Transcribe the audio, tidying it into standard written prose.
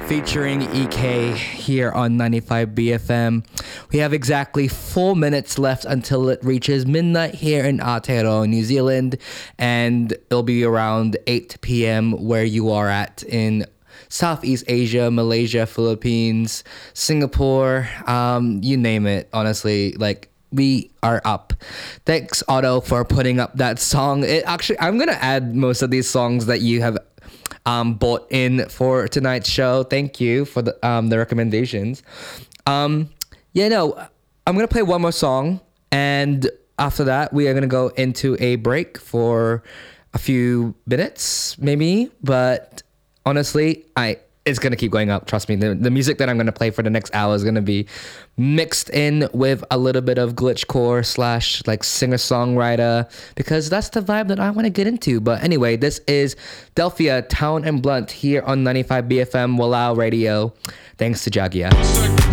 featuring EK here on 95 BFM. We have exactly 4 minutes left until it reaches midnight here in Aotearoa, New Zealand, and it'll be around 8 p.m. where you are at in Southeast Asia, Malaysia, Philippines, Singapore, you name it, honestly. Like, we are up. Thanks, Otto, for putting up that song. I'm gonna add most of these songs that you have bought in for tonight's show. Thank you for the recommendations. I'm gonna play one more song, and after that we are gonna go into a break for a few minutes, maybe. But honestly, it's gonna keep going up. Trust me. The music that I'm gonna play for the next hour is gonna be mixed in with a little bit of glitchcore / like singer-songwriter, because that's the vibe that I want to get into. But anyway, this is Delphia, Town and Blunt here on 95 BFM Walao Radio. Thanks to Jagia.